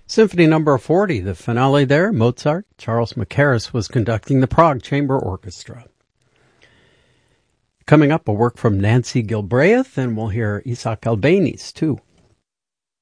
Symphony number 40, the finale there, Mozart. Charles Mackerras was conducting the Prague Chamber Orchestra. Coming up, a work from Nancy Gilbreth, and we'll hear Isaac Albéniz, too.